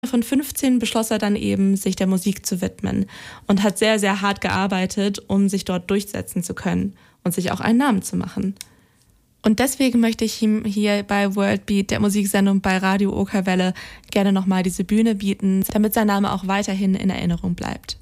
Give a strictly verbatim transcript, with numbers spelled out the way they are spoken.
Von fünfzehn beschloss er dann eben, sich der Musik zu widmen und hat sehr, sehr hart gearbeitet, um sich dort durchsetzen zu können und sich auch einen Namen zu machen. Und deswegen möchte ich ihm hier bei Worldbeat, der Musiksendung bei Radio Okerwelle, gerne nochmal diese Bühne bieten, damit sein Name auch weiterhin in Erinnerung bleibt.